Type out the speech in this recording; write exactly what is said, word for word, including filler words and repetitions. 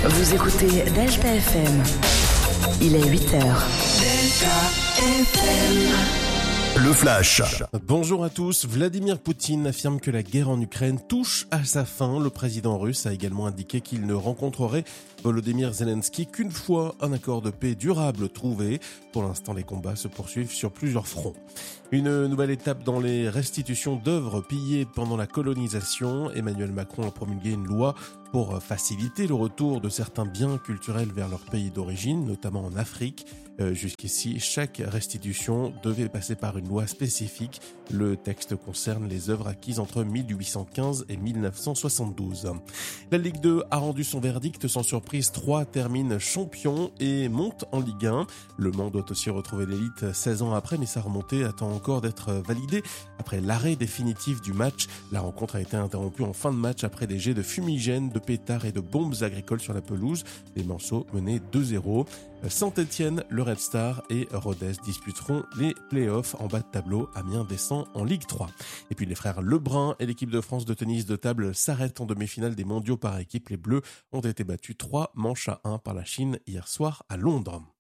Vous écoutez Delta F M. Il est huit heures. Delta F M. Le Flash. Bonjour à tous. Vladimir Poutine affirme que la guerre en Ukraine touche à sa fin. Le président russe a également indiqué qu'il ne rencontrerait Volodymyr Zelensky qu'une fois un accord de paix durable trouvé. Pour l'instant, les combats se poursuivent sur plusieurs fronts. Une nouvelle étape dans les restitutions d'œuvres pillées pendant la colonisation. Emmanuel Macron a promulgué une loi pour faciliter le retour de certains biens culturels vers leur pays d'origine, notamment en Afrique. Euh, jusqu'ici, chaque restitution devait passer par une loi spécifique. Le texte concerne les œuvres acquises entre mille huit cent quinze et mille neuf cent soixante-douze. La Ligue deux a rendu son verdict. Sans surprise, Troyes termine champion et monte en Ligue un. Le Mans doit aussi retrouver l'élite seize ans après, mais sa remontée attend encore d'être validée. Après l'arrêt définitif du match, la rencontre a été interrompue en fin de match après des jets de fumigènes, de pétards et de bombes agricoles sur la pelouse. Les Manceaux menaient deux zéro. Saint-Etienne, le Red Star et Rodez disputeront les play-offs en bas de tableau. Amiens descend en Ligue trois. Et puis les frères Lebrun et l'équipe de France de tennis de table s'arrêtent en demi-finale des mondiaux par équipe. Les Bleus ont été battus trois manches à un par la Chine hier soir à Londres.